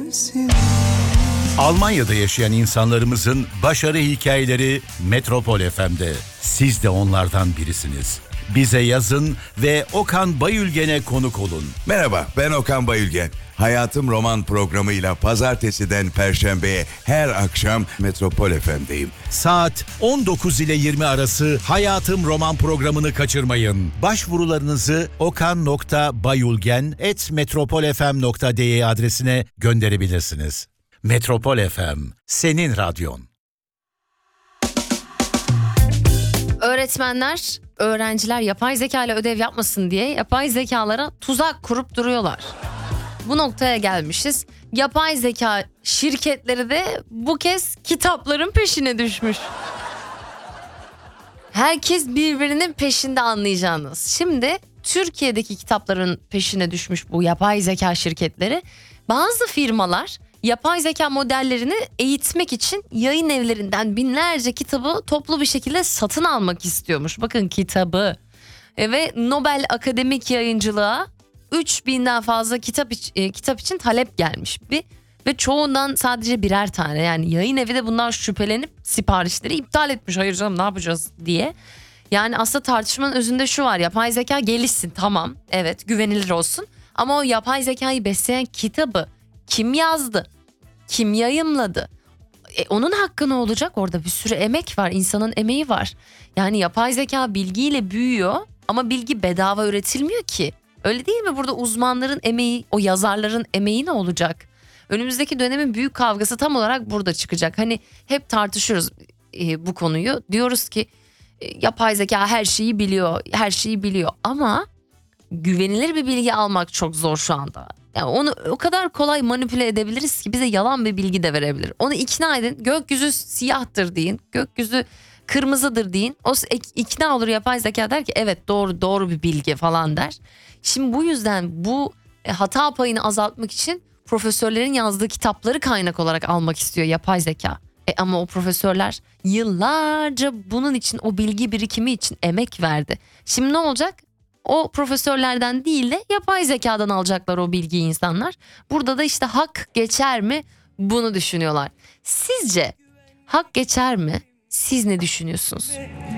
sensin. Almanya'da yaşayan insanlarımızın başarı hikayeleri Metropol FM'de. Siz de onlardan birisiniz. Bize yazın ve Okan Bayülgen'e konuk olun. Merhaba, ben Okan Bayülgen. Hayatım Roman programıyla pazartesiden perşembeye her akşam Metropol FM'deyim. Saat 19 ile 20 arası Hayatım Roman programını kaçırmayın. Başvurularınızı okan.bayülgen@metropolfm.de adresine gönderebilirsiniz. Metropol FM, senin radyon. Öğretmenler, öğrenciler yapay zeka ile ödev yapmasın diye yapay zekalara tuzak kurup duruyorlar. Bu noktaya gelmişiz. Yapay zeka şirketleri de bu kez kitapların peşine düşmüş. Herkes birbirinin peşinde, anlayacağınız. Şimdi Türkiye'deki kitapların peşine düşmüş bu yapay zeka şirketleri. Bazı firmalar yapay zeka modellerini eğitmek için yayın evlerinden binlerce kitabı toplu bir şekilde satın almak istiyormuş. Bakın, kitabı. Ve Nobel Akademik Yayıncılığa 3000'den fazla kitap için talep gelmiş. Ve çoğundan sadece birer tane. Yani yayın evi de bundan şüphelenip siparişleri iptal etmiş. Hayır canım, ne yapacağız diye. Yani aslında tartışmanın özünde şu var: yapay zeka gelişsin, tamam, evet, güvenilir olsun. Ama o yapay zekayı besleyen kitabı kim yazdı? Kim yayımladı? Onun hakkı ne olacak? Orada bir sürü emek var, insanın emeği var. Yani yapay zeka bilgiyle büyüyor ama bilgi bedava üretilmiyor ki. Öyle değil mi? Burada uzmanların emeği, o yazarların emeği ne olacak? Önümüzdeki dönemin büyük kavgası tam olarak burada çıkacak. Hani hep tartışıyoruz bu konuyu. Diyoruz ki yapay zeka her şeyi biliyor, her şeyi biliyor. Ama güvenilir bir bilgi almak çok zor şu anda. Yani onu o kadar kolay manipüle edebiliriz ki bize yalan bir bilgi de verebilir. Onu ikna edin, gökyüzü siyahtır deyin, gökyüzü kırmızıdır deyin. O ikna olur, yapay zeka der ki evet, doğru bir bilgi falan der. Şimdi bu yüzden bu hata payını azaltmak için profesörlerin yazdığı kitapları kaynak olarak almak istiyor yapay zeka. Ama o profesörler yıllarca bunun için, o bilgi birikimi için emek verdi. Şimdi ne olacak? O profesörlerden değil de yapay zekadan alacaklar o bilgiyi insanlar. Burada da işte hak geçer mi? Bunu düşünüyorlar. Sizce hak geçer mi? Siz ne düşünüyorsunuz?